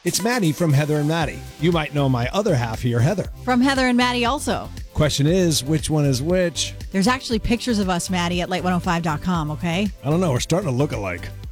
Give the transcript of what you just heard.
It's Maddie from Heather and Maddie. You might know my other half here, Heather. From Heather and Maddie also. Question is, which one is which? There's actually pictures of us, Maddie, at late105.com, okay? I don't know. We're starting to look alike.